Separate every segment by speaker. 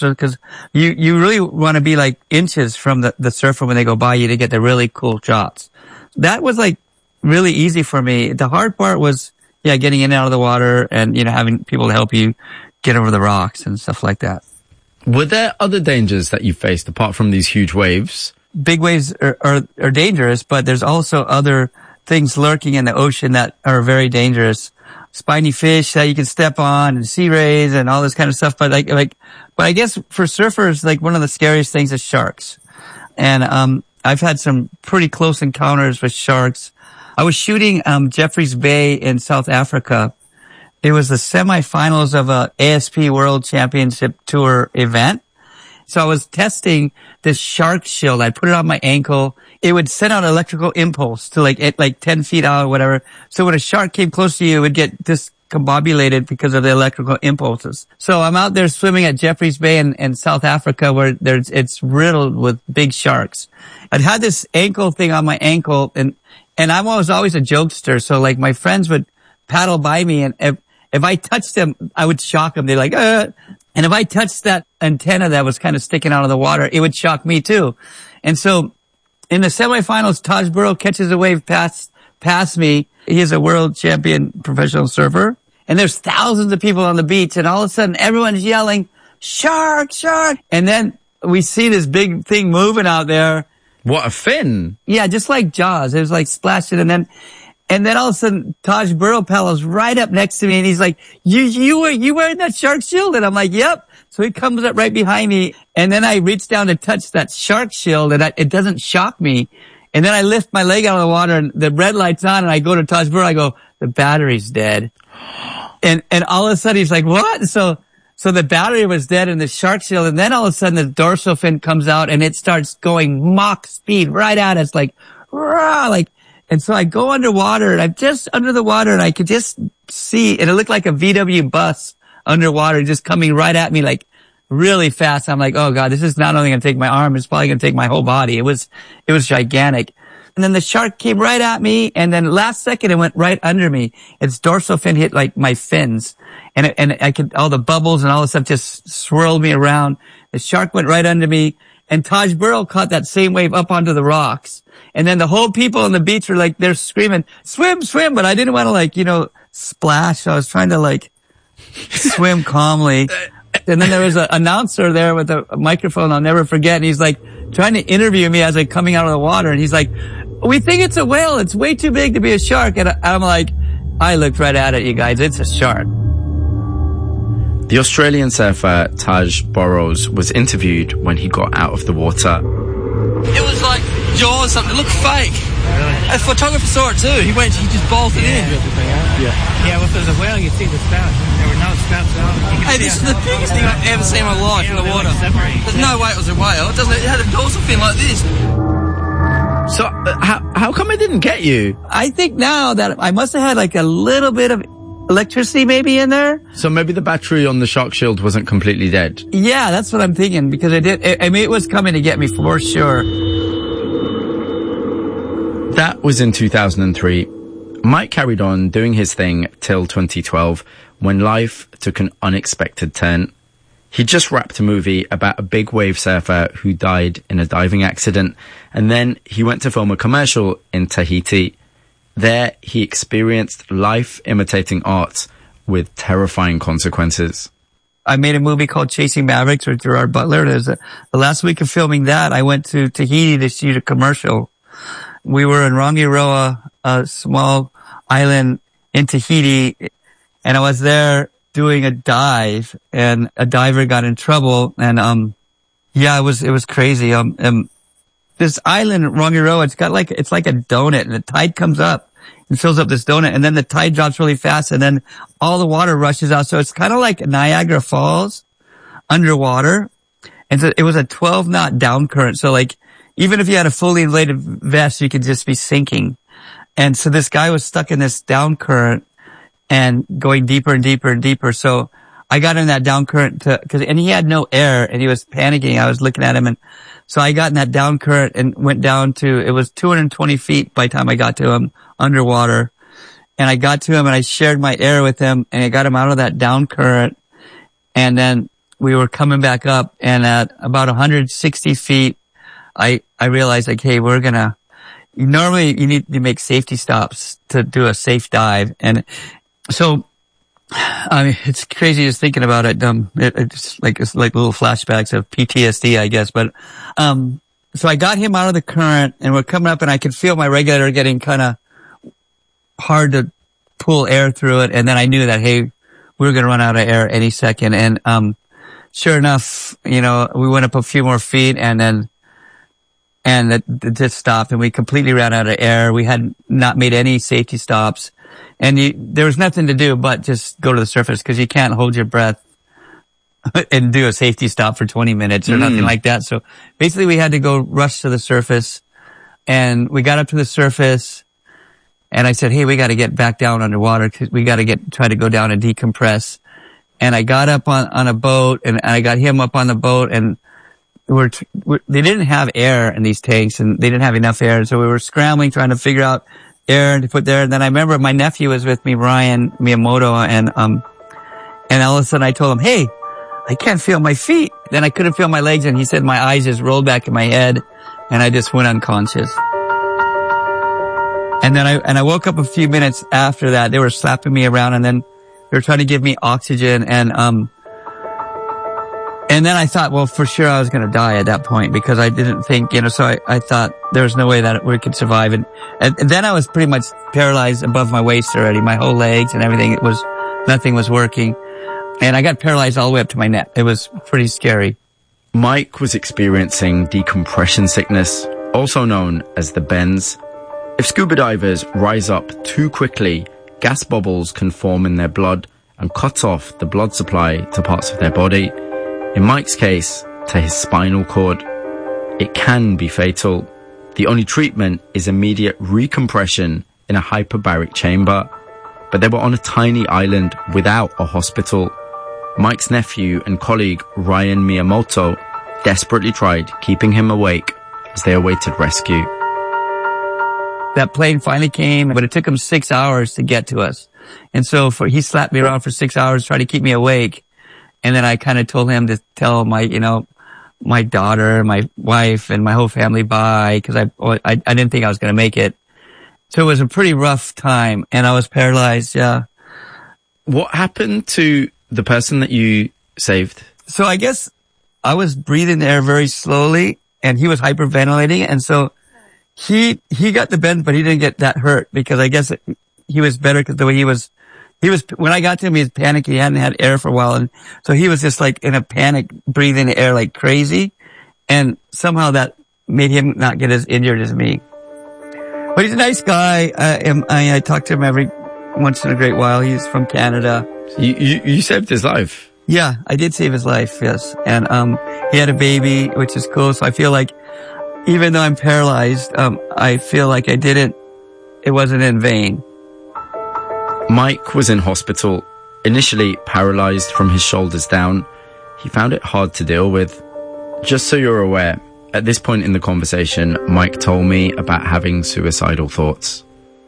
Speaker 1: because you really want to be like inches from the surfer when they go by you to get the really cool shots. That was like really easy for me. The hard part was, getting in and out of the water and, having people to help you get over the rocks and stuff like that.
Speaker 2: Were there other dangers that you faced apart from these huge waves?
Speaker 1: Big waves are dangerous, but there's also other things lurking in the ocean that are very dangerous. Spiny fish that you can step on and sea rays and all this kind of stuff. But but I guess for surfers, like one of the scariest things is sharks. And, I've had some pretty close encounters with sharks. I was shooting, Jeffreys Bay in South Africa. It was the semifinals of a ASP World Championship Tour event. So I was testing this shark shield. I put it on my ankle. It would send out electrical impulse to like 10 feet out or whatever. So when a shark came close to you, it would get discombobulated because of the electrical impulses. So I'm out there swimming at Jeffreys Bay in South Africa where it's riddled with big sharks. I'd had this ankle thing on my ankle and I was always a jokester. So like my friends would paddle by me and if I touched them, I would shock them. They're like, And if I touched that antenna that was kind of sticking out of the water, it would shock me too. And so in the semifinals, Taj Burrow catches a wave past me. He is a world champion professional surfer. And there's thousands of people on the beach. And all of a sudden, everyone's yelling, shark, shark. And then we see this big thing moving out there.
Speaker 2: What, a fin?
Speaker 1: Yeah, just like Jaws. It was like splashing. And then all of a sudden, Taj Burrow paddles right up next to me and he's like, you wearing that shark shield? And I'm like, yep. So he comes up right behind me and then I reach down to touch that shark shield and it doesn't shock me. And then I lift my leg out of the water and the red light's on and I go to Taj Burrow. I go, the battery's dead. And all of a sudden he's like, what? So the battery was dead in the shark shield. And then all of a sudden the dorsal fin comes out and it starts going Mach speed right at us like, rah, like, and so I go underwater and I'm just under the water and I could just see, and it looked like a VW bus underwater just coming right at me like really fast. I'm like, oh God, this is not only going to take my arm, it's probably going to take my whole body. It was gigantic. And then the shark came right at me and then last second it went right under me. Its dorsal fin hit like my fins and I could, all the bubbles and all the stuff just swirled me around. The shark went right under me and Taj Burrow caught that same wave up onto the rocks. And then the whole people on the beach were like, they're screaming, swim, swim. But I didn't want to splash. So I was trying to swim calmly. And then there was an announcer there with a microphone I'll never forget. And he's like trying to interview me as I'm coming out of the water. And he's like, we think it's a whale. It's way too big to be a shark. And I'm like, I looked right at it, you guys. It's a shark.
Speaker 2: The Australian surfer Taj Burrows was interviewed when he got out of the water.
Speaker 3: It was like Jaws, something. It looked fake. Really? A photographer saw it too. He just bolted in.
Speaker 4: Yeah, well, if there's a whale, you'd see the spout. There were no spouts at all.
Speaker 3: Hey, this is the biggest thing I've ever seen in my life in the water. There's no way it was a whale. It had a dorsal fin like this.
Speaker 2: So, how come it didn't get you?
Speaker 1: I think now that I must have had like a little bit of electricity maybe in there.
Speaker 2: So maybe the battery on the shark shield wasn't completely dead.
Speaker 1: Yeah, that's what I'm thinking because it was coming to get me for sure.
Speaker 2: That was in 2003. Mike carried on doing his thing till 2012 when life took an unexpected turn. He just wrapped a movie about a big wave surfer who died in a diving accident, and then he went to film a commercial in Tahiti. There, he experienced life imitating art with terrifying consequences.
Speaker 1: I made a movie called Chasing Mavericks with Gerard Butler. The last week of filming that, I went to Tahiti to shoot a commercial. We were in Rangiroa, a small island in Tahiti, and I was there doing a dive, and a diver got in trouble, and it was crazy. This island, Rangiroa, it's like a donut, and the tide comes up and fills up this donut, and then the tide drops really fast, and then all the water rushes out. So it's kind of like Niagara Falls underwater. And so it was a 12-knot down current. So even if you had a fully inflated vest, you could just be sinking. And so this guy was stuck in this down current and going deeper and deeper and deeper. So I got in that down current and he had no air and he was panicking. I was looking at him, and so I got in that down current and went down to, it was 220 feet by the time I got to him underwater. And I got to him and I shared my air with him and I got him out of that down current. And then we were coming back up, and at about 160 feet, I realized, like, hey, normally you need to make safety stops to do a safe dive. And so, I mean, it's crazy just thinking about it. It's like little flashbacks of PTSD, I guess. But, so I got him out of the current, and we're coming up, and I could feel my regulator getting kind of hard to pull air through it. And then I knew that, hey, we were going to run out of air any second. And, sure enough, we went up a few more feet, and it just stopped, and we completely ran out of air. We had not made any safety stops, and there was nothing to do but just go to the surface, because you can't hold your breath and do a safety stop for 20 minutes or nothing like that. So basically we had to go rush to the surface, and we got up to the surface, and I said, hey, we got to get back down underwater, because we got to try to go down and decompress. And I got up on a boat, and I got him up on the boat, and they didn't have air in these tanks, and they didn't have enough air. So we were scrambling, trying to figure out air to put there. And then I remember my nephew was with me, Ryan Miyamoto, and all of a sudden I told him, hey, I can't feel my feet. Then I couldn't feel my legs, and he said my eyes just rolled back in my head, and I just went unconscious. And then I woke up a few minutes after that. They were slapping me around, and then they were trying to give me oxygen, and then I thought, well, for sure I was going to die at that point, because I didn't think, so I thought there was no way that we could survive. And then I was pretty much paralyzed above my waist already, my whole legs and everything. Nothing was working. And I got paralyzed all the way up to my neck. It was pretty scary.
Speaker 2: Mike was experiencing decompression sickness, also known as the bends. If scuba divers rise up too quickly, gas bubbles can form in their blood and cut off the blood supply to parts of their body. In Mike's case, to his spinal cord. It can be fatal. The only treatment is immediate recompression in a hyperbaric chamber. But they were on a tiny island without a hospital. Mike's nephew and colleague Ryan Miyamoto desperately tried keeping him awake as they awaited rescue.
Speaker 1: That plane finally came, but it took him 6 hours to get to us. And so he slapped me around for 6 hours, trying to keep me awake. And then I kind of told him to tell my daughter, my wife, and my whole family bye, because I didn't think I was going to make it. So it was a pretty rough time, and I was paralyzed, yeah.
Speaker 2: What happened to the person that you saved?
Speaker 1: So I guess I was breathing air very slowly, and he was hyperventilating, and so he got the bend, but he didn't get that hurt, because I guess he was better, because the way he was, when I got to him, he was panicky. He hadn't had air for a while. And so he was just like in a panic, breathing air like crazy. And somehow that made him not get as injured as me. But he's a nice guy. I talk to him every once in a great while. He's from Canada.
Speaker 2: You saved his life?
Speaker 1: Yeah, I did save his life, yes. And, he had a baby, which is cool. So I feel like even though I'm paralyzed, I feel like it wasn't in vain.
Speaker 2: Mike was in hospital, initially paralyzed from his shoulders down. He found it hard to deal with. Just so you're aware, at this point in the conversation, Mike told me about having suicidal thoughts.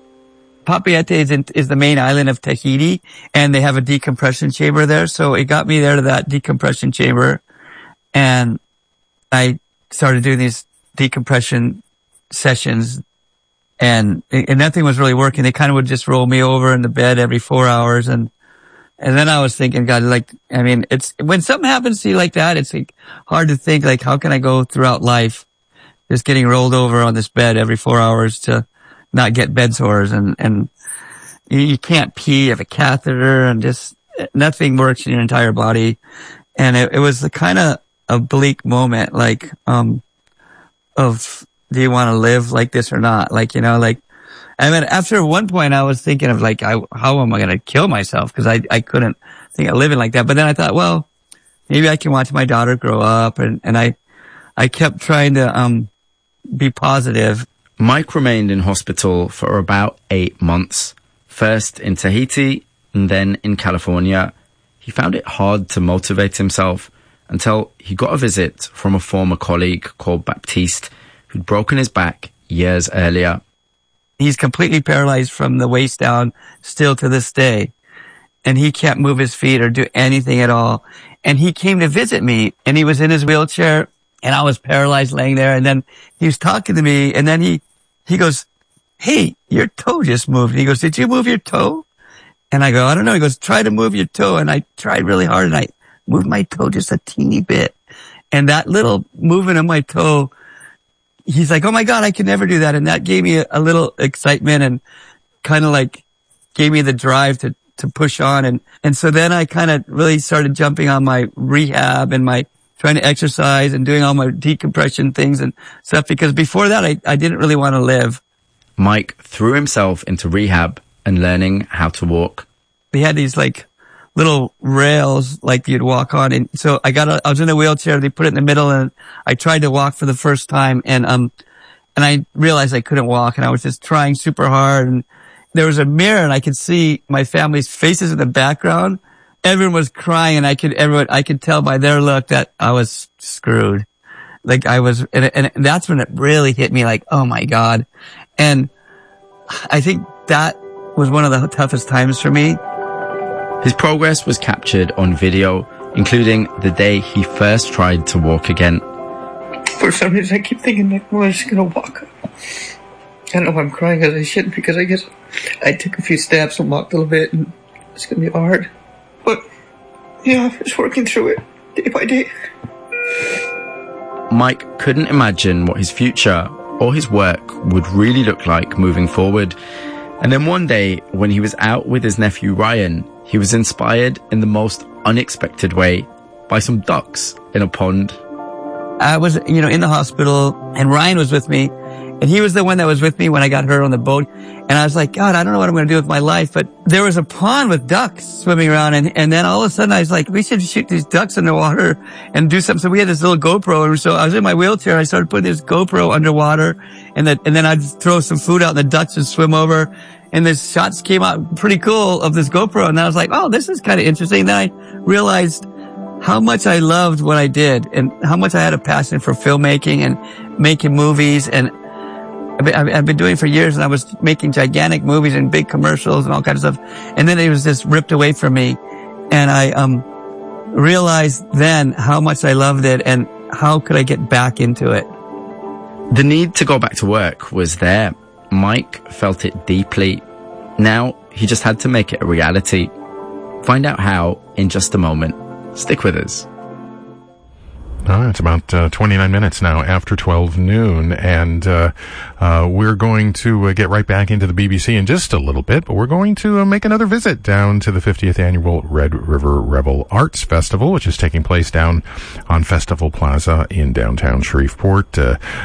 Speaker 1: Papeete is the main island of Tahiti, and they have a decompression chamber there. So it got me there to that decompression chamber, and I started doing these decompression sessions. And nothing was really working. They kind of would just roll me over in the bed every 4 hours. And then I was thinking, God, it's, when something happens to you like that, it's like hard to think, like, how can I go throughout life just getting rolled over on this bed every 4 hours to not get bed sores? And you can't pee, you have a catheter, and just nothing works in your entire body. And it was the kind of a bleak moment, like, of, do you want to live like this or not? After one point I was thinking of how am I going to kill myself? Cause I couldn't think of living like that. But then I thought, well, maybe I can watch my daughter grow up. And I kept trying to, be positive.
Speaker 2: Mike remained in hospital for about 8 months, first in Tahiti and then in California. He found it hard to motivate himself until he got a visit from a former colleague called Baptiste, who'd broken his back years earlier.
Speaker 1: He's completely paralyzed from the waist down still to this day. And he can't move his feet or do anything at all. and he came to visit me, and he was in his wheelchair, and I was paralyzed laying there, and then he was talking to me, and then he goes, "Hey, your toe just moved." And he goes, "Did you move your toe?" And I go, "I don't know." He goes, "Try to move your toe." And I tried really hard, and I moved my toe just a teeny bit. And that little movement of my toe, he's like, "Oh my God, I can never do that." And that gave me a little excitement and kind of like gave me the drive to push on. And so then I kind of really started jumping on my rehab and my trying to exercise and doing all my decompression things and stuff, because before that I didn't really want to live.
Speaker 2: Mike threw himself into rehab and learning how to walk.
Speaker 1: They had these like little rails like you'd walk on. And so I was in a wheelchair. They put it in the middle, and I tried to walk for the first time. And I realized I couldn't walk, and I was just trying super hard. And there was a mirror, and I could see my family's faces in the background. Everyone was crying, and I could tell by their look that I was screwed. Like I was, and that's when it really hit me like, oh my God. And I think that was one of the toughest times for me.
Speaker 2: His progress was captured on video, including the day he first tried to walk again.
Speaker 5: For some reason, I keep thinking, like, well, I'm just gonna walk. I don't know why I'm crying, as I shouldn't, because I guess I took a few steps and walked a little bit, and it's gonna be hard. But, yeah, I'm just working through it, day by day.
Speaker 2: Mike couldn't imagine what his future or his work would really look like moving forward. And then one day, when he was out with his nephew Ryan, he was inspired in the most unexpected way by some ducks in a pond.
Speaker 1: I was, in the hospital, and Ryan was with me, and he was the one that was with me when I got hurt on the boat. And I was like, God, I don't know what I'm going to do with my life. But there was a pond with ducks swimming around. And then all of a sudden I was like, we should shoot these ducks in the water and do something. So we had this little GoPro. And so I was in my wheelchair. I started putting this GoPro underwater, and then I'd throw some food out and the ducks would swim over. And the shots came out pretty cool of this GoPro. And I was like, oh, this is kind of interesting. Then I realized how much I loved what I did and how much I had a passion for filmmaking and making movies. And I've been doing it for years, and I was making gigantic movies and big commercials and all kinds of stuff. And then it was just ripped away from me. And I realized then how much I loved it and how could I get back into it.
Speaker 2: The need to go back to work was there. Mike felt it deeply. Now he just had to make it a reality. Find out how in just a moment. Stick with us.
Speaker 6: It's about 29 minutes now after 12 noon, and we're going to get right back into the BBC in just a little bit, but we're going to make another visit down to the 50th Annual Red River Rebel Arts Festival, which is taking place down on Festival Plaza in downtown Shreveport.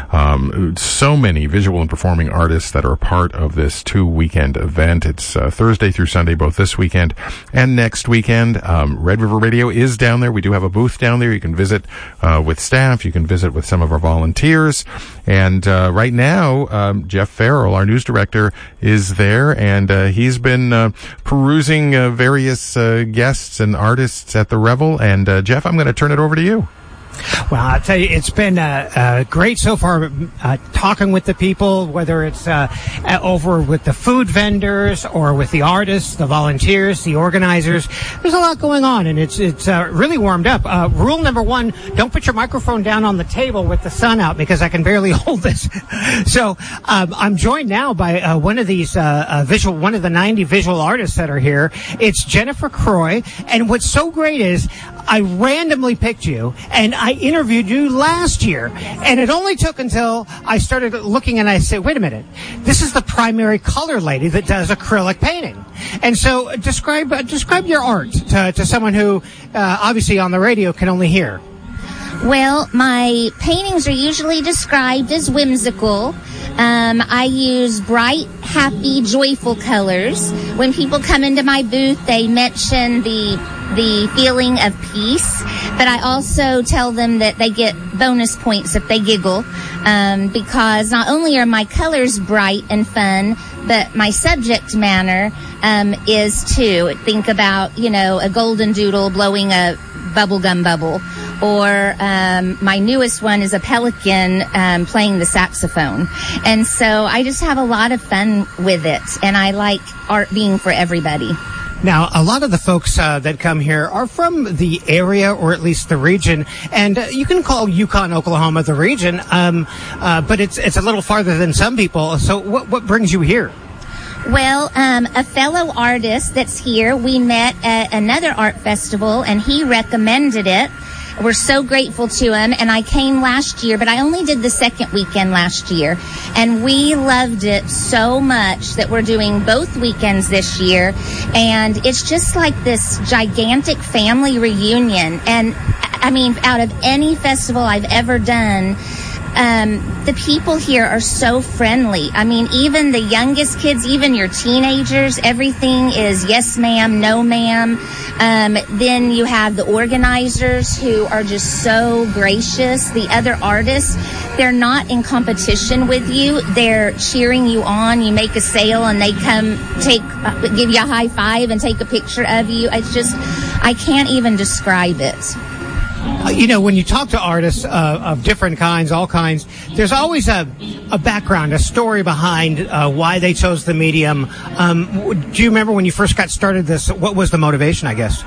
Speaker 6: So many visual and performing artists that are a part of this 2-weekend event. It's Thursday through Sunday, both this weekend and next weekend. Red River Radio is down there. We do have a booth down there. You can visit with staff. You can visit with some of our volunteers. And right now, Jeff Farrell, our news director, is there, and he's been perusing various guests and artists at the Revel. And Jeff, I'm going to turn it over to you.
Speaker 7: Well, I'll tell you, it's been great so far, talking with the people, whether it's over with the food vendors or with the artists, the volunteers, the organizers. There's a lot going on, and it's really warmed up. Rule number 1, don't put your microphone down on the table with the sun out, because I can barely hold this. So I'm joined now by one of these one of the 90 visual artists that are here. It's Jennifer Croy, and what's so great is I randomly picked you, and I interviewed you last year, and it only took until I started looking and I said, wait a minute, this is the primary color lady that does acrylic painting. And so describe your art to someone who obviously on the radio can only hear.
Speaker 8: Well, my paintings are usually described as whimsical. I use bright, happy, joyful colors. When people come into my booth, they mention the feeling of peace, but I also tell them that they get bonus points if they giggle, because not only are my colors bright and fun, but my subject matter is too. Think about, a golden doodle blowing a bubblegum bubble, or my newest one is a pelican playing the saxophone. And so I just have a lot of fun with it, and I like art being for everybody.
Speaker 7: Now, a lot of the folks that come here are from the area, or at least the region, and you can call Yukon, Oklahoma the region, but it's a little farther than some people. So what brings you here?
Speaker 8: Well, a fellow artist that's here, we met at another art festival, and he recommended it. We're so grateful to him, and I came last year, but I only did the second weekend last year, and we loved it so much that we're doing both weekends this year, and it's just like this gigantic family reunion. And I mean, out of any festival I've ever done, the people here are so friendly. I mean, even the youngest kids, even your teenagers, everything is yes ma'am, no ma'am. Then you have the organizers who are just so gracious. The other artists, they're not in competition with you. They're cheering you on. You make a sale and they come give you a high five and take a picture of you. It's just, I can't even describe it.
Speaker 7: When you talk to artists of different kinds, all kinds, there's always a background, a story behind why they chose the medium. Do you remember when you first got started this? What was the motivation, I guess?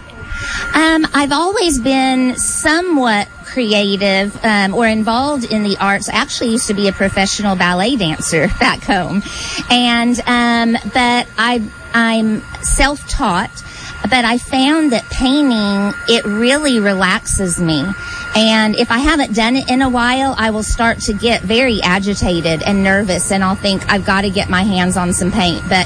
Speaker 8: I've always been somewhat creative or involved in the arts. I actually used to be a professional ballet dancer back home, and but I'm self-taught. But I found that painting, it really relaxes me. And if I haven't done it in a while, I will start to get very agitated and nervous, and I'll think I've got to get my hands on some paint. But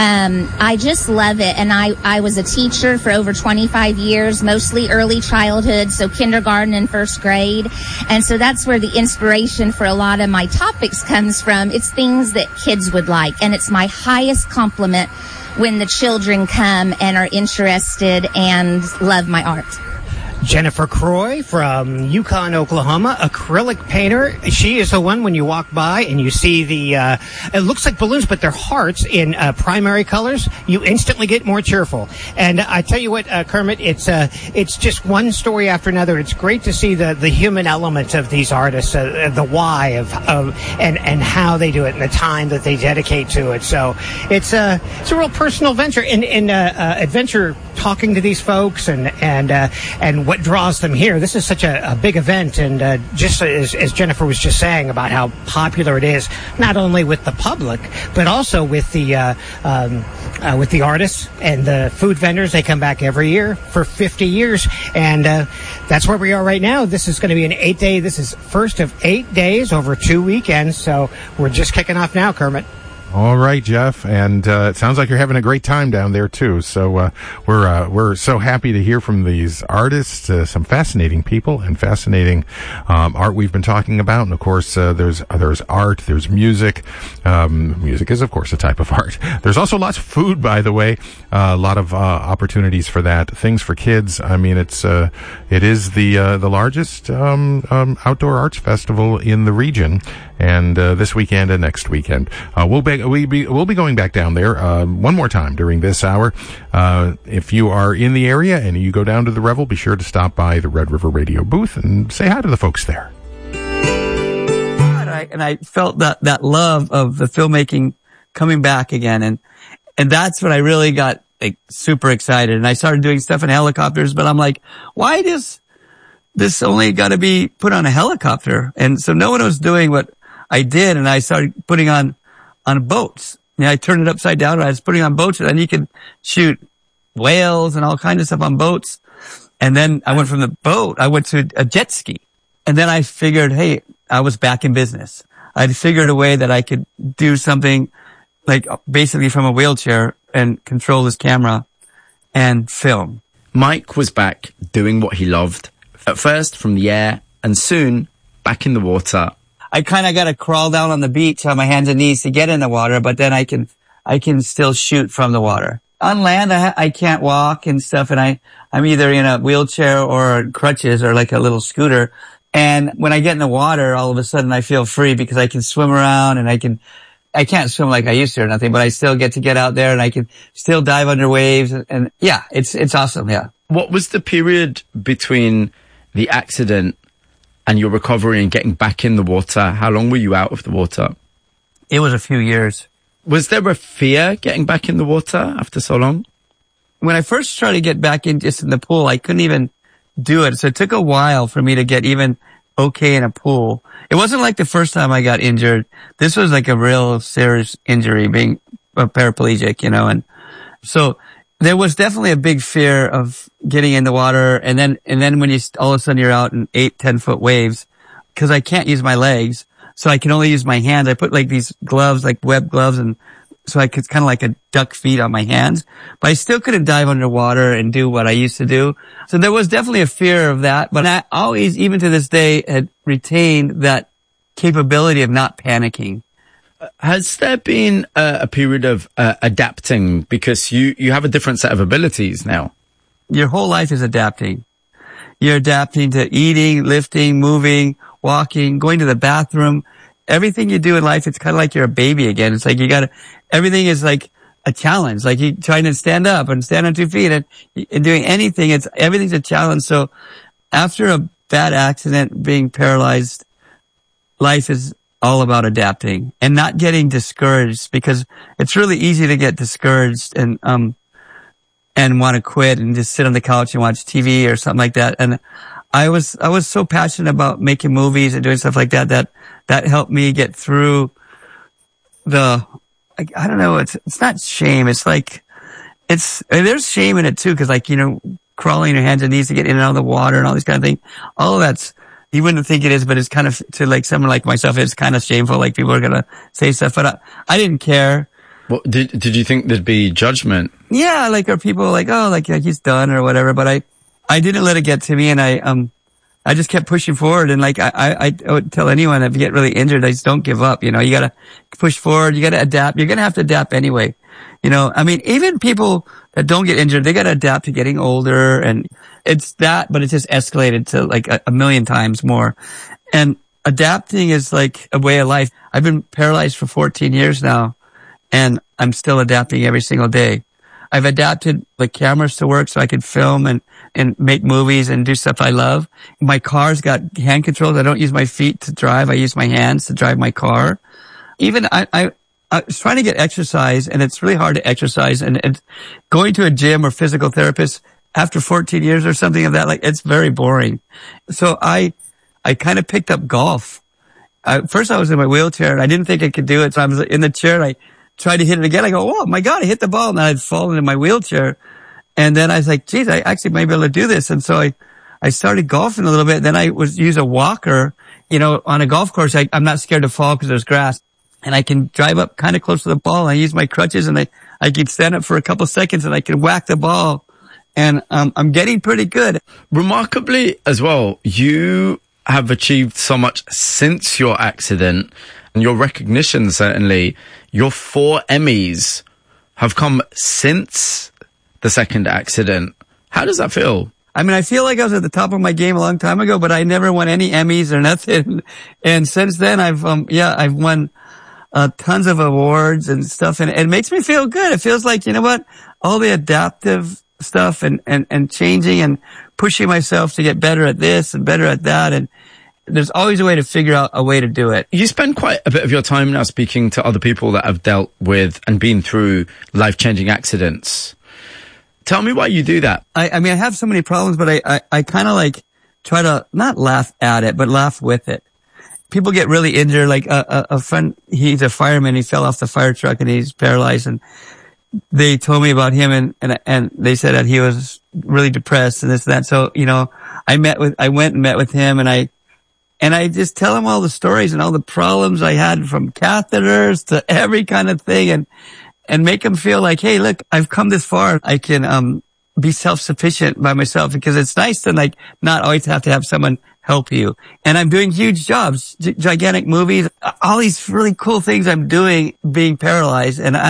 Speaker 8: I just love it. And I was a teacher for over 25 years, mostly early childhood, so kindergarten and first grade. And so that's where the inspiration for a lot of my topics comes from. It's things that kids would like, and it's my highest compliment when the children come and are interested and love my art.
Speaker 7: Jennifer Croy from Yukon, Oklahoma, acrylic painter. She is the one when you walk by and you see the, it looks like balloons, but they're hearts in primary colors. You instantly get more cheerful. And I tell you what, Kermit, it's just one story after another. It's great to see the human element of these artists, the why of and how they do it and the time that they dedicate to it. So it's a real personal venture and adventure talking to these folks and what draws them here. This is such a big event, and just as Jennifer was just saying about how popular it is, not only with the public but also with the artists and the food vendors. They come back every year for 50 years, and that's where we are right now. This is going to be an 8-day. This is first of 8 days over 2 weekends, so we're just kicking off now, Kermit.
Speaker 6: All right, Jeff, and it sounds like you're having a great time down there too. So we're so happy to hear from these artists, some fascinating people and fascinating art we've been talking about. And of course, there's art, there's music. Music is of course a type of art. There's also lots of food, by the way. A lot of opportunities for that. Things for kids. I mean, it is the largest outdoor arts festival in the region. And this weekend and next weekend, we'll be going back down there one more time during this hour. If you are in the area and you go down to the Revel, be sure to stop by the Red River Radio booth and say hi to the folks there.
Speaker 1: And I felt that love of the filmmaking coming back again, and that's when I really got like super excited. And I started doing stuff in helicopters, but I'm like, why does this only got to be put on a helicopter? And so no one was doing what I did, and I started putting on boats. I turned it upside down, and I was putting on boats, and then you could shoot whales and all kinds of stuff on boats. And then I went from the boat, I went to a jet ski. And then I figured, hey, I was back in business. I'd figured a way that I could do something like basically from a wheelchair and control this camera and film.
Speaker 2: Mike was back doing what he loved, at first from the air, and soon back in the water.
Speaker 1: I kind of got to crawl down on the beach on my hands and knees to get in the water, but then I can still shoot from the water. On land, I can't walk and stuff, and I'm either in a wheelchair or crutches or like a little scooter. And when I get in the water, all of a sudden I feel free because I can swim around, and I can't swim like I used to or nothing, but I still get to get out there, and I can still dive under waves, and yeah, it's awesome, yeah.
Speaker 2: What was the period between the accident and your recovery and getting back in the water? How long were you out of the water?
Speaker 1: It was a few years.
Speaker 2: Was there a fear getting back in the water after so long?
Speaker 1: when I first tried to get back in just in the pool, I couldn't even do it. So it took a while for me to get even okay in a pool. It wasn't like the first time I got injured. This was like a real serious injury, being a paraplegic, you know, and so there was definitely a big fear of getting in the water. And then when you, all of a sudden you're out in 8-10 foot waves, cause I can't use my legs. So I can only use my hands. I put like these gloves, like web gloves, and so I could kind of like a duck feet on my hands, but I still couldn't dive underwater and do what I used to do. So there was definitely a fear of that, but I always, even to this day, had retained that capability of not panicking.
Speaker 2: Has there been a period of adapting, because you have a different set of abilities now?
Speaker 1: Your whole life is adapting. You're adapting to eating, lifting, moving, walking, going to the bathroom. Everything you do in life, it's kind of like you're a baby again. It's like everything is like a challenge. Like you trying to stand up and stand on 2 feet and doing anything. Everything's a challenge. So after a bad accident, being paralyzed, life is all about adapting and not getting discouraged, because it's really easy to get discouraged and want to quit and just sit on the couch and watch TV or something like that. And I was so passionate about making movies and doing stuff like that helped me get through I don't know, it's not shame. It's like, there's shame in it too, cause like, you know, crawling on your hands and knees to get in and out of the water and all these kind of things. All of that's, you wouldn't think it is, but it's kind of, to like someone like myself, it's kind of shameful. Like people are going to say stuff, but I didn't care.
Speaker 2: Well, did you think there'd be judgment? Yeah,
Speaker 1: like, or people like, oh, like he's done or whatever, but I didn't let it get to me, and I just kept pushing forward. And like, I would tell anyone, if you get really injured, I just don't give up. You know, you gotta push forward. You gotta adapt. You're gonna have to adapt anyway. You know, I mean, even people that don't get injured, they gotta adapt to getting older, and it's that, but it's just escalated to like a million times more. And adapting is like a way of life. I've been paralyzed for 14 years now, and I'm still adapting every single day. I've adapted the cameras to work so I can film and make movies and do stuff I love. My car's got hand controls. I don't use my feet to drive. I use my hands to drive my car. Even I was trying to get exercise, and it's really hard to exercise, and going to a gym or physical therapist after 14 years or something of that, like, it's very boring. So I kind of picked up golf. First I was in my wheelchair and I didn't think I could do it. So I was in the chair and I tried to hit it again. I go, oh my God, I hit the ball, and I'd fallen in my wheelchair. And then I was like, geez, I actually might be able to do this. And so I started golfing a little bit. Then I use a walker, you know, on a golf course. I'm not scared to fall because there's grass, and I can drive up kind of close to the ball. I use my crutches, and I can stand up for a couple seconds and I can whack the ball. And, I'm getting pretty good.
Speaker 2: Remarkably as well, you have achieved so much since your accident, and your recognition, certainly. Your 4 Emmys have come since the second accident. How does that feel?
Speaker 1: I mean, I feel like I was at the top of my game a long time ago, but I never won any Emmys or nothing. And since then, I've won tons of awards and stuff, and it makes me feel good. It feels like, you know what, all the adaptive stuff and changing and pushing myself to get better at this and better at that, and there's always a way to figure out a way to do it.
Speaker 2: You spend quite a bit of your time now speaking to other people that have dealt with and been through life-changing accidents. Tell me why you do that.
Speaker 1: I mean, I have so many problems, but I kind of like try to not laugh at it, but laugh with it. People get really injured. Like a friend, he's a fireman. He fell off the fire truck and he's paralyzed, and they told me about him, and they said that he was really depressed and this and that. So, you know, I went and met with him, and I just tell him all the stories and all the problems I had, from catheters to every kind of thing, and make him feel like, hey, look, I've come this far. I can, be self-sufficient by myself, because it's nice to like not always have to have someone help you. And I'm doing huge jobs, gigantic movies, all these really cool things I'm doing being paralyzed. And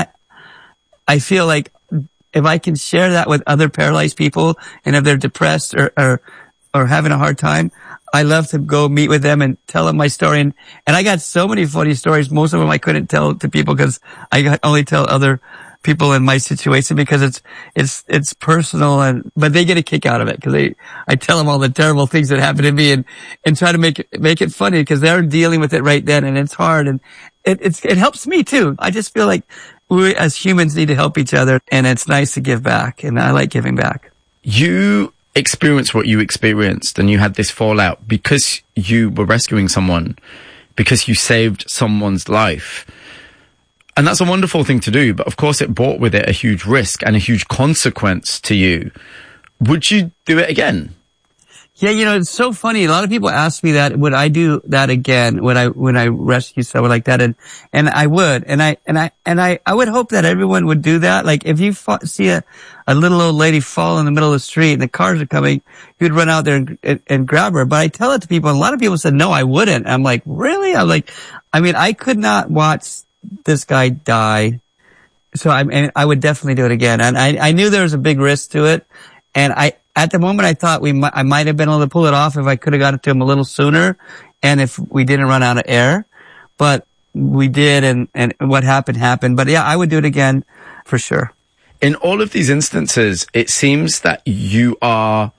Speaker 1: I feel like if I can share that with other paralyzed people, and if they're depressed or having a hard time, I love to go meet with them and tell them my story. And I got so many funny stories. Most of them I couldn't tell to people because I only tell other people in my situation, because it's personal, but they get a kick out of it, because I tell them all the terrible things that happened to me and try to make it funny, because they're dealing with it right then, and it's hard, and it helps me too. I just feel like we as humans need to help each other, and it's nice to give back, and I like giving back.
Speaker 2: You experienced what you experienced, and you had this fallout because you were rescuing someone, because you saved someone's life. And that's a wonderful thing to do, but of course it brought with it a huge risk and a huge consequence to you. Would you do it again?
Speaker 1: Yeah, it's so funny. A lot of people ask me that, would I do that again? When I rescue someone like that? And I would. And I would hope that everyone would do that. Like, if you see a little old lady fall in the middle of the street and the cars are coming, you'd run out there and grab her. But I tell it to people, and a lot of people said, no, I wouldn't. I'm like, really? I could not watch this guy die. So I would definitely do it again. And I knew there was a big risk to it. And at the moment, I thought I might have been able to pull it off if I could have got it to him a little sooner, and if we didn't run out of air. But we did, and what happened. But yeah, I would do it again for sure.
Speaker 2: In all of these instances, it seems that you are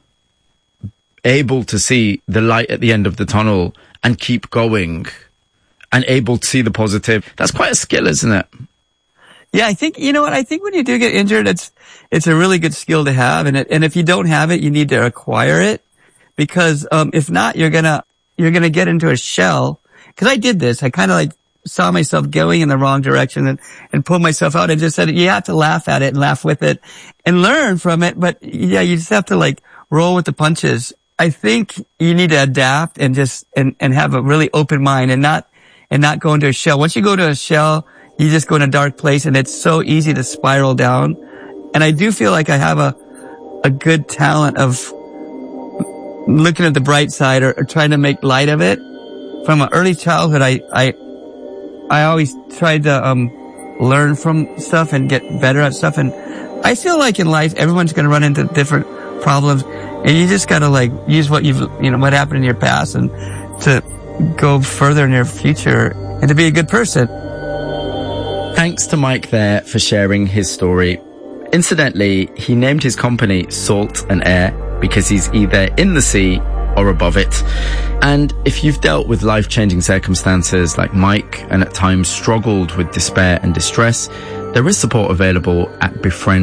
Speaker 2: able to see the light at the end of the tunnel and keep going, and able to see the positive. That's quite a skill, isn't it?
Speaker 1: Yeah, I think, I think when you do get injured, it's a really good skill to have. And if you don't have it, you need to acquire it, because, if not, you're gonna get into a shell. Cause I did this. I kind of saw myself going in the wrong direction and pulled myself out, and just said, you have to laugh at it and laugh with it and learn from it. But yeah, you just have to roll with the punches. I think you need to adapt and and have a really open mind and not go into a shell. Once you go to a shell, you just go in a dark place, and it's so easy to spiral down. And I do feel like I have a good talent of looking at the bright side or trying to make light of it. From an early childhood, I always tried to learn from stuff and get better at stuff. And I feel like in life, everyone's going to run into different problems, and you just got to use what what happened in your past and to go further in your future and to be a good person.
Speaker 2: Thanks to Mike there for sharing his story. Incidentally, he named his company Salt and Air because he's either in the sea or above it. And if you've dealt with life-changing circumstances like Mike and at times struggled with despair and distress, there is support available at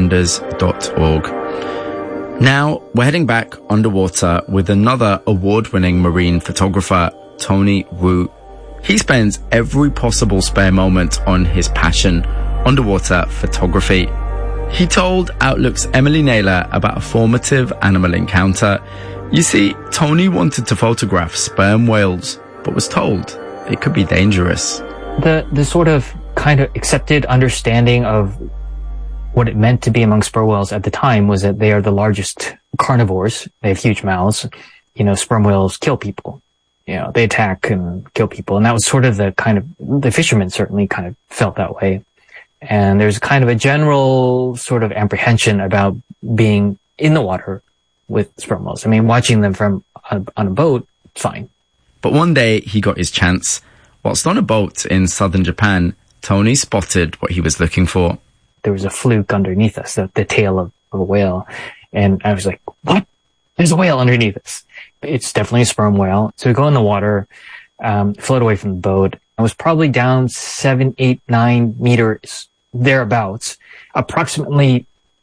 Speaker 2: befrienders.org. Now, we're heading back underwater with another award-winning marine photographer, Tony Wu. He spends every possible spare moment on his passion, underwater photography. He told Outlook's Emily Naylor about a formative animal encounter. You see, Tony wanted to photograph sperm whales, but was told it could be dangerous.
Speaker 9: The sort of kind of accepted understanding of what it meant to be among sperm whales at the time was that they are the largest carnivores. They have huge mouths. Sperm whales kill people. They attack and kill people. And that was sort of the fishermen certainly kind of felt that way. And there's kind of a general sort of apprehension about being in the water with sperm whales. I mean, watching them from on a boat, fine.
Speaker 2: But one day he got his chance. Whilst on a boat in southern Japan, Tony spotted what he was looking for.
Speaker 9: There was a fluke underneath us, the tail of a whale. And I was like, what? There's a whale underneath us. It's definitely a sperm whale. So we go in the water, float away from the boat. I was probably down 7, 8, 9 meters, thereabouts. Approximately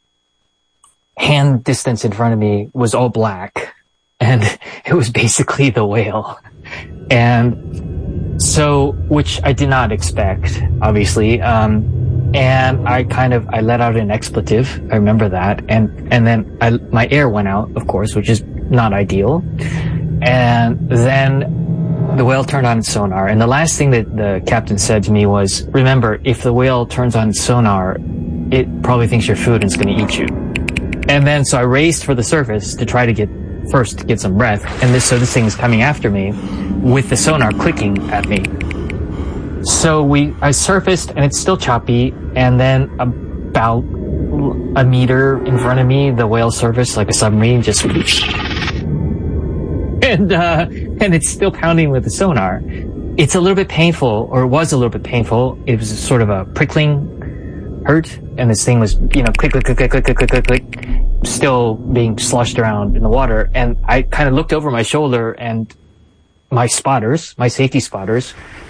Speaker 9: hand distance in front of me was all black, and it was basically the whale. And so, which I did not expect, obviously. And I let out an expletive. I remember that. And then my air went out, of course, which is not ideal. And then the whale turned on its sonar. And the last thing that the captain said to me was, remember, if the whale turns on its sonar, it probably thinks you're food and it's going to eat you. And then so I raced for the surface to try to get some breath. And this thing is coming after me with the sonar clicking at me. So I surfaced, and it's still choppy, and then about a meter in front of me, the whale surfaced like a submarine, just and it's still pounding with the sonar. It's a little bit painful, or it was a little bit painful. It was sort of a prickling hurt, and this thing was, click, click, click, click, click, click, click, click, still being sloshed around in the water. And I kind of looked over my shoulder, and my safety spotters,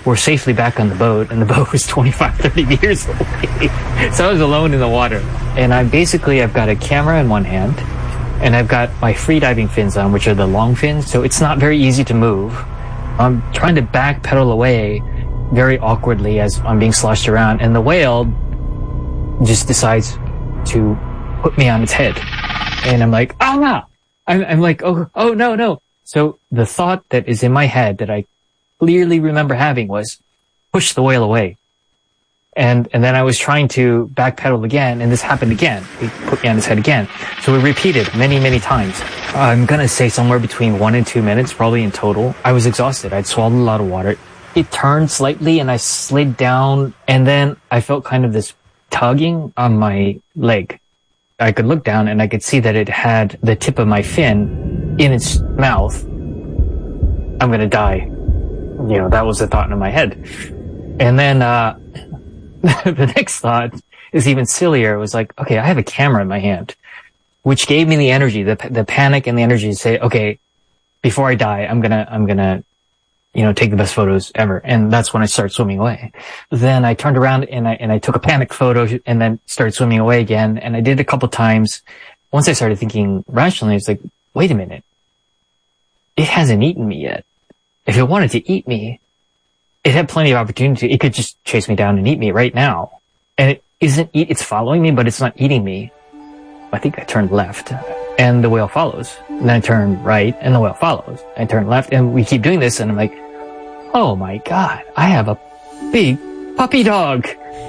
Speaker 9: were safely back on the boat, and the boat was 25, 30 meters away. So I was alone in the water. And I've got a camera in one hand, and I've got my freediving fins on, which are the long fins, so it's not very easy to move. I'm trying to backpedal away very awkwardly as I'm being sloshed around, and the whale just decides to put me on its head. And I'm like, oh no! I'm like, oh no. So the thought that is in my head that I clearly remember having was, push the whale away. And then I was trying to backpedal again, and this happened again. He put me on his head again. So we repeated many, many times. I'm gonna say somewhere between 1 and 2 minutes, probably in total. I was exhausted. I'd swallowed a lot of water. It turned slightly, and I slid down, and then I felt kind of this tugging on my leg. I could look down, and I could see that it had the tip of my fin in its mouth. I'm gonna die. You know, that was the thought in my head. And then, the next thought is even sillier. It was like, okay, I have a camera in my hand, which gave me the energy, the panic and the energy to say, okay, before I die, I'm gonna, take the best photos ever. And that's when I started swimming away. Then I turned around and I took a panic photo and then started swimming away again. And I did it a couple times. Once I started thinking rationally, it's like, wait a minute. It hasn't eaten me yet. If it wanted to eat me, it had plenty of opportunity. It could just chase me down and eat me right now. And it's following me, but it's not eating me. I think I turned left and the whale follows. And then I turn right and the whale follows. I turn left and we keep doing this. And I'm like, oh my God, I have a big puppy dog.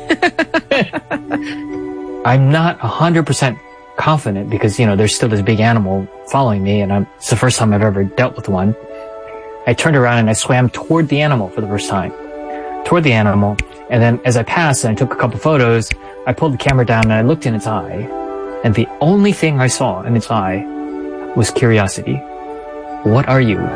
Speaker 9: I'm not 100% confident because, there's still this big animal following me and it's the first time I've ever dealt with one. I turned around and I swam toward the animal for the first time. And then as I passed and I took a couple photos, I pulled the camera down and I looked in its eye. And the only thing I saw in its eye was curiosity. What are you?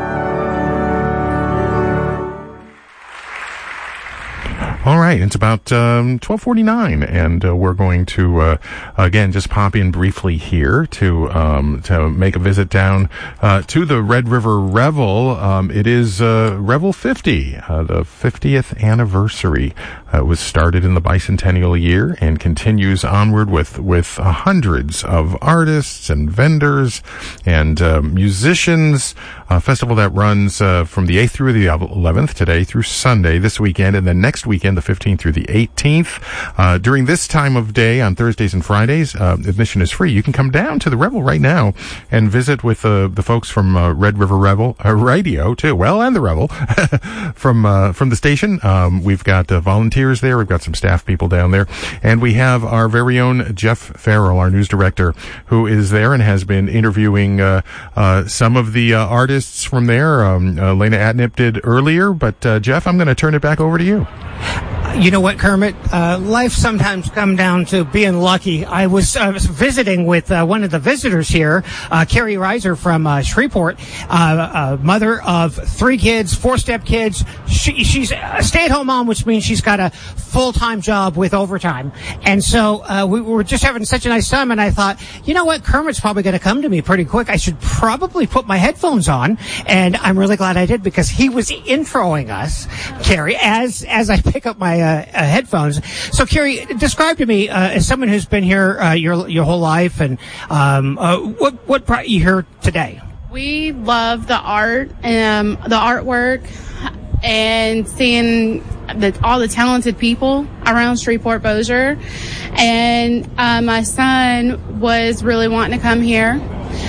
Speaker 6: All right, it's about 12:49, and we're going to again just pop in briefly here to make a visit down to the Red River Revel. It is Revel 50, the 50th anniversary. It was started in the bicentennial year and continues onward with hundreds of artists and vendors and musicians. A festival that runs from the 8th through the 11th, today through Sunday, this weekend, and then next weekend, the 15th through the 18th. During this time of day, on Thursdays and Fridays, admission is free. You can come down to the Revel right now and visit with the folks from Red River Revel Radio, too. Well, and the Revel from the station. We've got volunteers there. We've got some staff people down there. And we have our very own Jeff Farrell, our news director, who is there and has been interviewing some of the artists from there. Lena Atnip did earlier, but Jeff, I'm going to turn it back over to you.
Speaker 7: You know what, Kermit? Life sometimes come down to being lucky. I was visiting with one of the visitors here, Carrie Reiser from Shreveport, mother of 3 kids, 4 stepkids. She's a stay-at-home mom, which means she's got a full-time job with overtime. And so we were just having such a nice time, and I thought, you know what, Kermit's probably going to come to me pretty quick. I should probably put my headphones on, and I'm really glad I did because he was introing us, Carrie, as I pick up my headphones. So, Carrie, describe to me, as someone who's been here your whole life, and what brought you here today?
Speaker 10: We love the art, the artwork, and seeing all the talented people around Shreveport Bossier. And my son was really wanting to come here.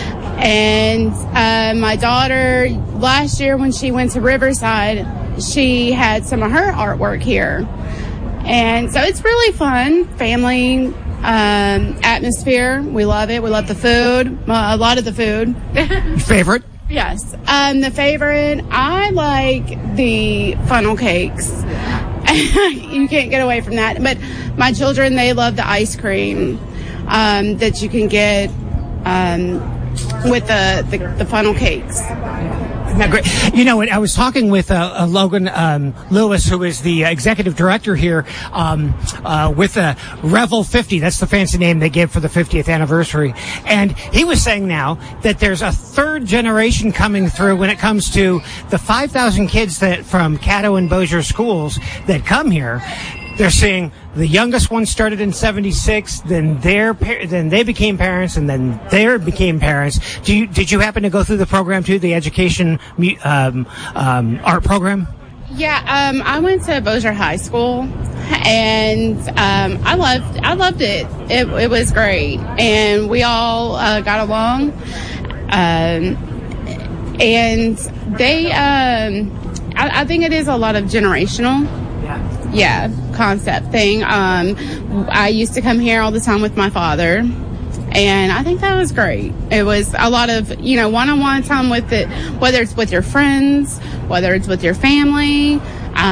Speaker 10: And my daughter, last year when she went to Riverside, she had some of her artwork here. And so it's really fun, family atmosphere. We love it. We love the food, a lot of the food.
Speaker 7: Favorite?
Speaker 10: Yes. The favorite, I like the funnel cakes. You can't get away from that. But my children, they love the ice cream that you can get with the funnel cakes.
Speaker 7: Great. You know, I was talking with Logan Lewis, who is the executive director here with Revel 50. That's the fancy name they give for the 50th anniversary. And he was saying now that there's a third generation coming through when it comes to the 5,000 kids that from Caddo and Bossier schools that come here. They're seeing the youngest one started in 76, then they became parents, and then they became parents. Did you happen to go through the program too, the education art program?
Speaker 10: Yeah, I went to Bossier High School, and I loved it. It was great, and we all got along. And they, I think it is a lot of generational. Yeah, concept thing. I used to come here all the time with my father, and I think that was great. It was a lot of, one-on-one time with it, whether it's with your friends, whether it's with your family.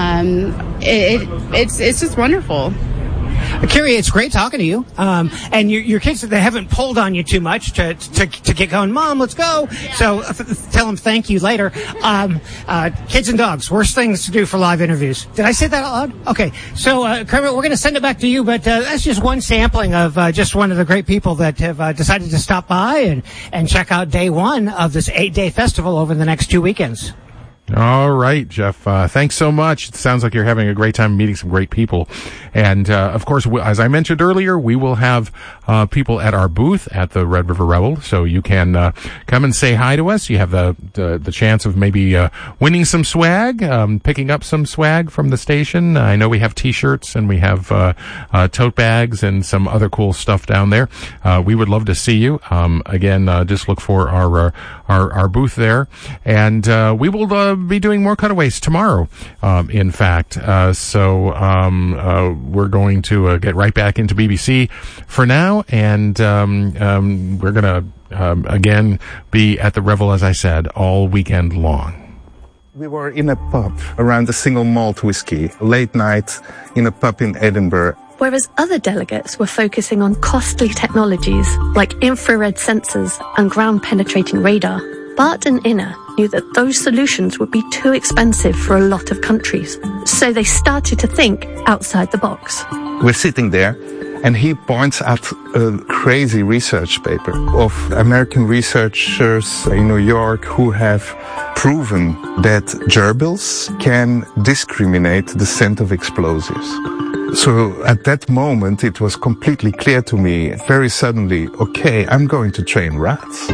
Speaker 10: It's just wonderful.
Speaker 7: Carrie, it's great talking to you. And your kids, they haven't pulled on you too much to get going. Mom, let's go. So tell them thank you later. Kids and dogs, worst things to do for live interviews. Did I say that out loud? Okay. So, Kermit, we're going to send it back to you, but that's just one sampling of just one of the great people that have decided to stop by and check out day one of this 8-day festival over the next 2 weekends.
Speaker 6: All right, Jeff. Thanks so much. It sounds like you're having a great time meeting some great people. And, of course, as I mentioned earlier, we will have people at our booth at the Red River Rebel. So you can come and say hi to us. You have the chance of maybe winning some swag, picking up some swag from the station. I know we have T-shirts and we have tote bags and some other cool stuff down there. We would love to see you. Again, just look for our booth there. And we will be doing more cutaways tomorrow, in fact. So we're going to get right back into BBC for now, and we're going to, again, be at the Revel, as I said, all weekend long.
Speaker 11: We were in a pub around a single malt whiskey, late night in a pub in Edinburgh.
Speaker 12: Whereas other delegates were focusing on costly technologies like infrared sensors and ground-penetrating radar, Bart and Inna knew that those solutions would be too expensive for a lot of countries. So they started to think outside the box.
Speaker 11: We're sitting there, and he points at a crazy research paper of American researchers in New York who have proven that gerbils can discriminate the scent of explosives. So at that moment, it was completely clear to me, very suddenly, okay, I'm going to train rats.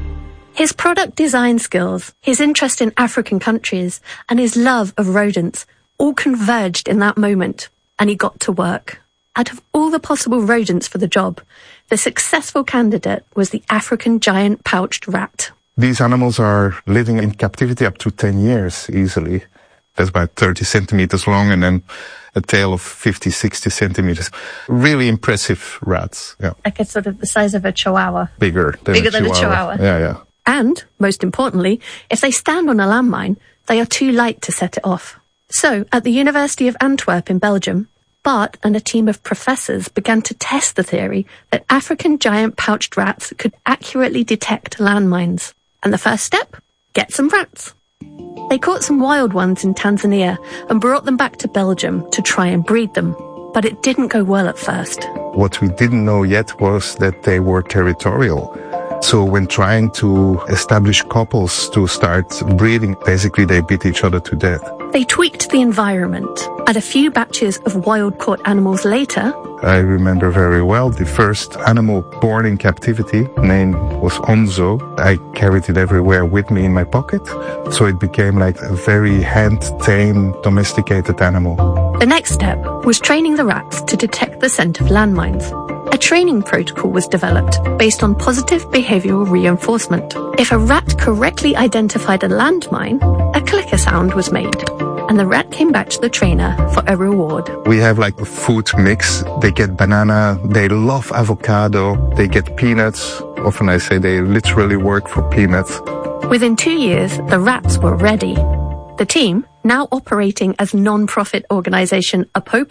Speaker 12: His product design skills, his interest in African countries, and his love of rodents all converged in that moment, and he got to work. Out of all the possible rodents for the job, the successful candidate was the African giant pouched rat.
Speaker 11: These animals are living in captivity up to 10 years easily. That's about 30 centimeters long and then a tail of 50, 60 centimeters. Really impressive rats. Yeah.
Speaker 12: Like it's sort of the size of a chihuahua.
Speaker 11: Bigger than a chihuahua. Yeah.
Speaker 12: And, most importantly, if they stand on a landmine, they are too light to set it off. So, at the University of Antwerp in Belgium, Bart and a team of professors began to test the theory that African giant pouched rats could accurately detect landmines. And the first step? Get some rats. They caught some wild ones in Tanzania and brought them back to Belgium to try and breed them. But it didn't go well at first.
Speaker 11: What we didn't know yet was that they were territorial. So when trying to establish couples to start breeding, basically they beat each other to death.
Speaker 12: They tweaked the environment, and a few batches of wild-caught animals later...
Speaker 11: I remember very well the first animal born in captivity, name was Onzo. I carried it everywhere with me in my pocket, so it became like a very hand-tamed, domesticated animal.
Speaker 12: The next step was training the rats to detect the scent of landmines. A training protocol was developed based on positive behavioral reinforcement. If a rat correctly identified a landmine, a clicker sound was made, and the rat came back to the trainer for a reward.
Speaker 11: We have like a food mix. They get banana, they love avocado, they get peanuts. Often I say they literally work for peanuts.
Speaker 12: Within 2 years, the rats were ready. The team, now operating as non-profit organization Apopo,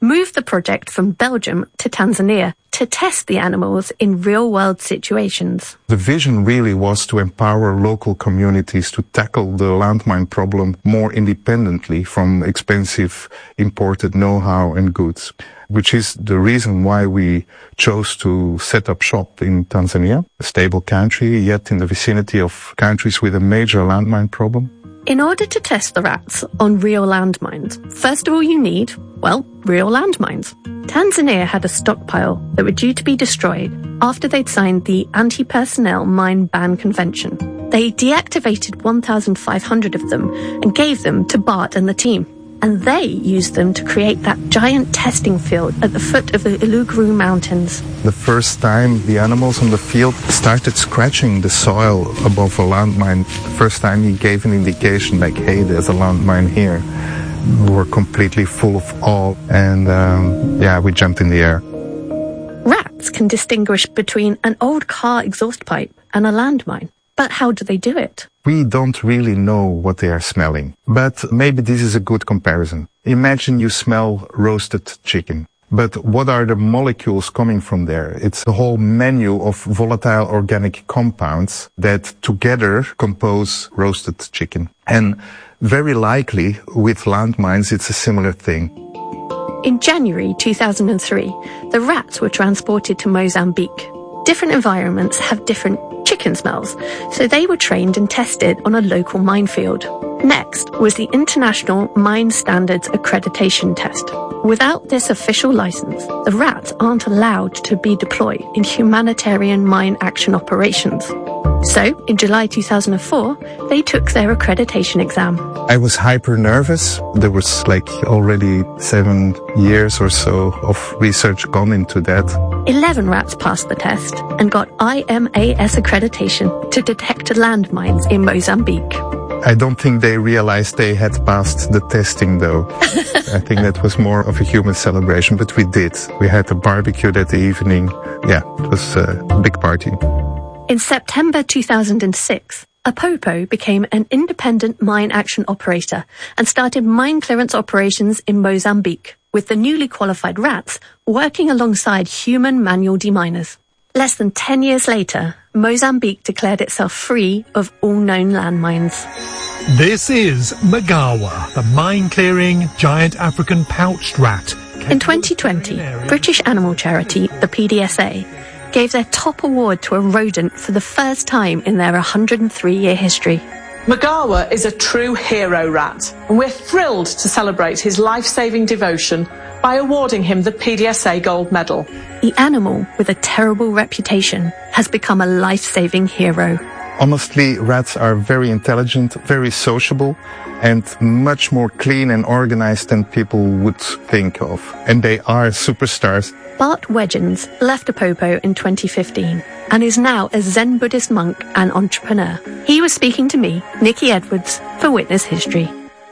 Speaker 12: moved the project from Belgium to Tanzania to test the animals in real-world situations.
Speaker 11: The vision really was to empower local communities to tackle the landmine problem more independently from expensive imported know-how and goods, which is the reason why we chose to set up shop in Tanzania, a stable country, yet in the vicinity of countries with a major landmine problem.
Speaker 12: In order to test the rats on real landmines, first of all you need, well, real landmines. Tanzania had a stockpile that were due to be destroyed after they'd signed the Anti-Personnel Mine Ban Convention. They deactivated 1,500 of them and gave them to Bart and the team. And they used them to create that giant testing field at the foot of the Uluguru Mountains.
Speaker 11: The first time the animals on the field started scratching the soil above a landmine, the first time he gave an indication like, hey, there's a landmine here, we were completely full of awe and we jumped in the air.
Speaker 12: Rats can distinguish between an old car exhaust pipe and a landmine. But how do they do it?
Speaker 11: We don't really know what they are smelling, but maybe this is a good comparison. Imagine you smell roasted chicken. But what are the molecules coming from there? It's a whole menu of volatile organic compounds that together compose roasted chicken. And very likely with landmines it's a similar thing.
Speaker 12: In January 2003, the rats were transported to Mozambique. Different environments have different chicken smells, so they were trained and tested on a local minefield. Next was the International Mine Standards Accreditation Test. Without this official license, the rats aren't allowed to be deployed in humanitarian mine action operations. So, in July 2004, they took their accreditation exam.
Speaker 11: I was hyper nervous. There was already 7 years or so of research gone into that.
Speaker 12: 11 rats passed the test and got IMAS accreditation to detect landmines in Mozambique.
Speaker 11: I don't think they realized they had passed the testing, though. I think that was more of a human celebration, but we did. We had a barbecue that evening. Yeah, it was a big party.
Speaker 12: In September 2006, Apopo became an independent mine action operator and started mine clearance operations in Mozambique, with the newly qualified rats working alongside human manual deminers. Less than 10 years later, Mozambique declared itself free of all known landmines.
Speaker 13: This is Magawa, the mine-clearing giant African pouched rat.
Speaker 12: In 2020, British animal charity, the PDSA, gave their top award to a rodent for the first time in their 103-year history.
Speaker 14: Magawa is a true hero rat, and we're thrilled to celebrate his life-saving devotion by awarding him the PDSA Gold Medal.
Speaker 12: The animal, with a terrible reputation, has become a life-saving hero.
Speaker 11: Honestly, rats are very intelligent, very sociable, and much more clean and organized than people would think of. And they are superstars.
Speaker 12: Bart Wedgens left Apopo in 2015 and is now a Zen Buddhist monk and entrepreneur. He was speaking to me, Nikki Edwards, for Witness History.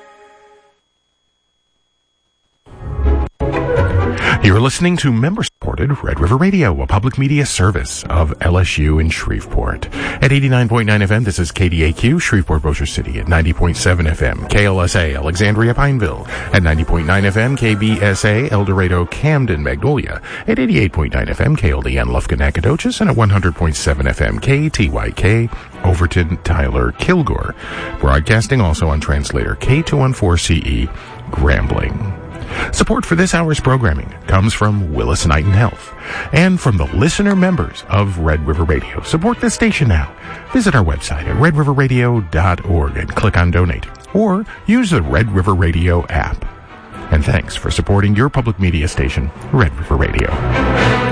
Speaker 6: You're listening to member-supported Red River Radio, a public media service of LSU in Shreveport. At 89.9 FM, this is KDAQ, Shreveport, Bossier City. At 90.7 FM, KLSA, Alexandria, Pineville. At 90.9 FM, KBSA, El Dorado, Camden, Magnolia. At 88.9 FM, KLDN, Lufkin, Nacogdoches. And at 100.7 FM, KTYK, Overton, Tyler, Kilgore. Broadcasting also on translator K214CE, Grambling. Support for this hour's programming comes from Willis Knighton Health and from the listener members of Red River Radio. Support this station now. Visit our website at redriverradio.org and click on Donate, or use the Red River Radio app. And thanks for supporting your public media station, Red River Radio.